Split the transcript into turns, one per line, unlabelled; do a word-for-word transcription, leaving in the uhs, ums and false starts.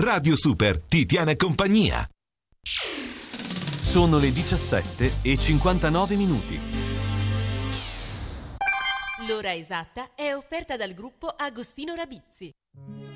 Radio Super ti tiene compagnia.
Sono le diciassette e cinquantanove minuti.
L'ora esatta è offerta dal gruppo Agostino Rabizzi.